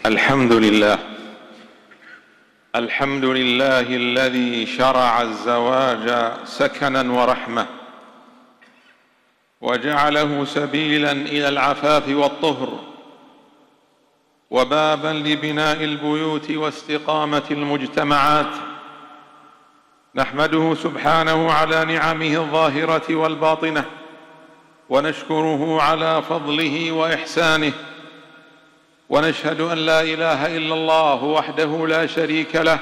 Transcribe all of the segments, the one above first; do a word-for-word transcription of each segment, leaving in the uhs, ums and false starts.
الحمد لله الحمد لله الذي شرع الزواج سكنا ورحمة، وجعله سبيلا إلى العفاف والطهر، وبابا لبناء البيوت واستقامة المجتمعات. نحمده سبحانه على نعمه الظاهرة والباطنة، ونشكره على فضله وإحسانه، ونشهد أن لا إله إلا الله وحده لا شريك له،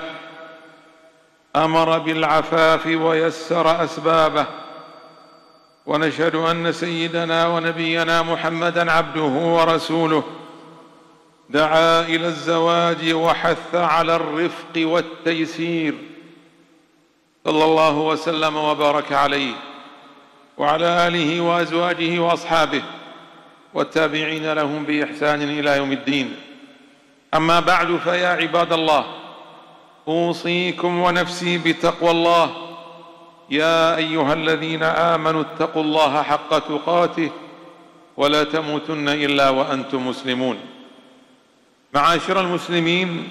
أمر بالعفاف ويسر أسبابه. ونشهد أن سيدنا ونبينا محمدًا عبده ورسوله، دعا إلى الزواج وحث على الرفق والتيسير، صلى الله وسلم وبارك عليه وعلى آله وأزواجه وأصحابه والتابعين لهم بإحسان إلى يوم الدين. أما بعد، فيا عباد الله، أوصيكم ونفسي بتقوى الله. يا أيها الذين آمنوا اتقوا الله حق تقاته ولا تموتن إلا وأنتم مسلمون. معاشر المسلمين،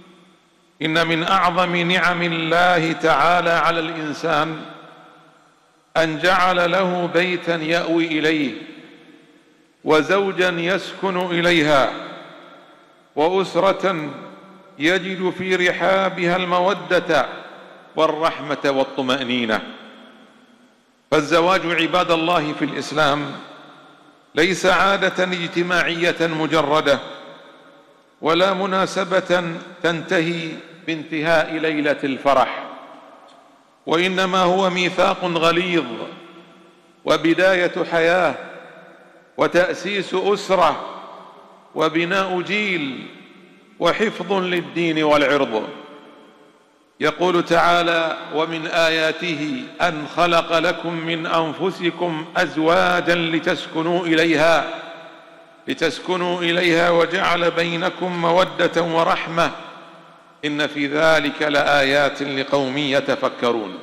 إن من أعظم نعم الله تعالى على الإنسان أن جعل له بيتا يأوي إليه، وزوجا يسكن إليها، وأسرة يجد في رحابها المودة والرحمة والطمأنينة. فالزواج عباد الله في الإسلام ليس عادة اجتماعية مجردة، ولا مناسبة تنتهي بانتهاء ليلة الفرح، وإنما هو ميثاق غليظ، وبداية حياة، وتأسيس أسرة، وبناء جيل، وحفظ للدين والعرض. يقول تعالى: ومن آياته أن خلق لكم من أنفسكم أزواجا لتسكنوا إليها لتسكنوا إليها وجعل بينكم مودة ورحمة إن في ذلك لآيات لقوم يتفكرون.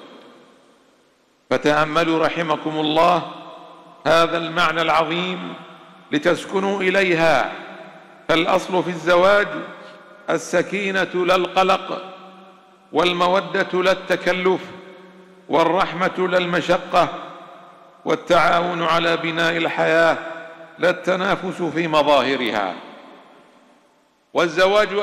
فتأملوا رحمكم الله هذا المعنى العظيم: لتسكنوا إليها. فالأصل في الزواج السكينة لا القلق، والمودة لا التكلف، والرحمة لا المشقة، والتعاون على بناء الحياة لا التنافس في مظاهرها. والزواج